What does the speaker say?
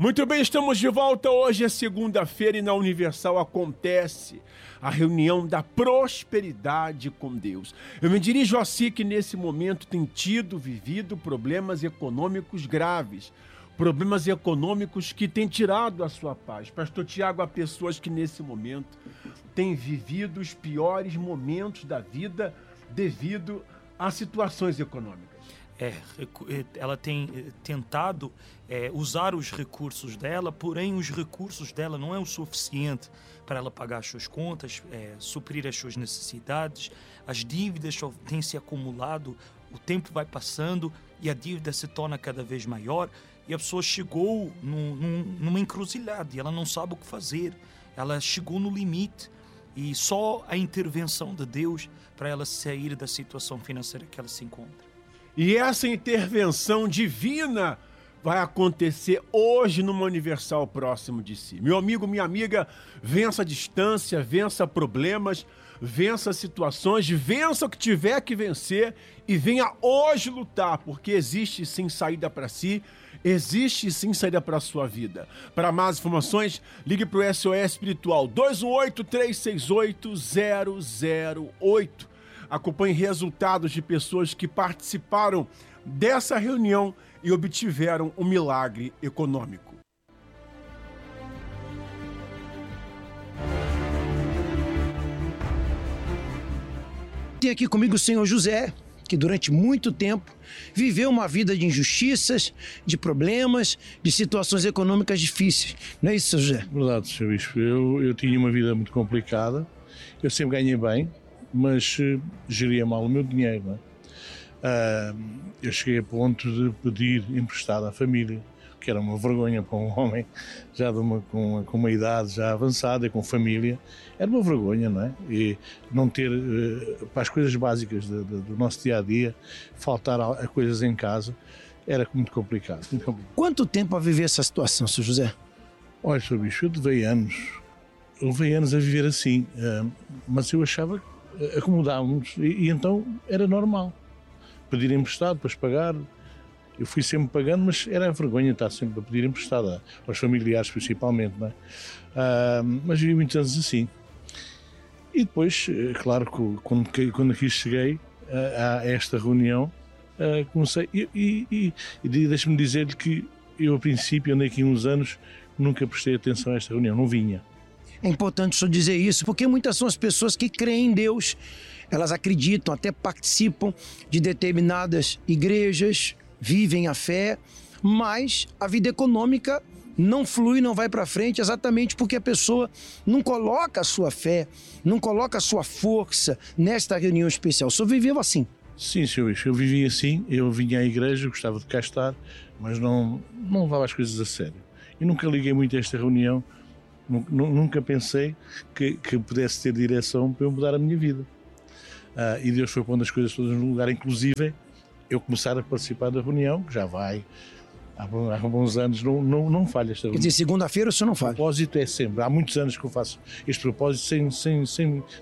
Muito bem, estamos de volta. Hoje é segunda-feira e na Universal acontece a reunião da prosperidade com Deus. Eu me dirijo a si que nesse momento tem vivido problemas econômicos graves. Problemas econômicos que têm tirado a sua paz. Pastor Tiago, há pessoas que nesse momento têm vivido os piores momentos da vida devido a situações econômicas. Ela tem tentado usar os recursos dela, porém os recursos dela não é o suficiente para ela pagar as suas contas, suprir as suas necessidades. As dívidas têm se acumulado, o tempo vai passando e a dívida se torna cada vez maior e a pessoa chegou numa encruzilhada e ela não sabe o que fazer. Ela chegou no limite e só a intervenção de Deus para ela sair da situação financeira que ela se encontra. E essa intervenção divina vai acontecer hoje numa Universal próximo de si. Meu amigo, minha amiga, vença a distância, vença problemas, vença situações, vença o que tiver que vencer e venha hoje lutar, porque existe sim saída para si, existe sim saída para a sua vida. Para mais informações, ligue para o SOS Espiritual 218-368-008. Acompanhe resultados de pessoas que participaram dessa reunião e obtiveram um milagre econômico. Tem aqui comigo o senhor José, que durante muito tempo viveu uma vida de injustiças, de problemas, de situações econômicas difíceis. Não é isso, José? Verdade, Sr. Bispo. Eu tinha uma vida muito complicada, eu sempre ganhei bem, mas geria mal o meu dinheiro. Não é? Eu cheguei a ponto de pedir emprestado à família, que era uma vergonha para um homem já com uma idade já avançada e com família. Era uma vergonha, não é? E não ter, para as coisas básicas do nosso dia-a-dia, faltar a coisas em casa, era muito complicado. Quanto tempo a viver essa situação, Sr. José? Olha, Sr. Bispo, eu levei anos a viver assim, mas eu achava que acomodávamos e então era normal pedir emprestado para pagar. Eu fui sempre pagando, mas era a vergonha estar sempre a pedir emprestado aos familiares principalmente, não é? Mas vivi muitos anos assim e depois, claro, quando aqui cheguei a esta reunião, comecei e deixe-me dizer-lhe que eu a princípio andei aqui uns anos, nunca prestei atenção a esta reunião, não vinha. É importante só dizer isso, porque muitas são as pessoas que creem em Deus, elas acreditam, até participam de determinadas igrejas, vivem a fé, mas a vida econômica não flui, não vai para frente, exatamente porque a pessoa não coloca a sua fé, não coloca a sua força nesta reunião especial. O senhor viveu assim? Sim, senhor Luís, eu vivia assim, eu vinha à igreja, gostava de cá estar, mas não levava as coisas a sério. E nunca liguei muito a esta reunião. Nunca pensei que pudesse ter direção para eu mudar a minha vida. E Deus foi pondo as coisas todas no lugar, inclusive eu começar a participar da reunião, que já vai há bons anos, não falha esta reunião. Quer dizer, segunda-feira o senhor não falha? O propósito é sempre, há muitos anos que eu faço este propósito sem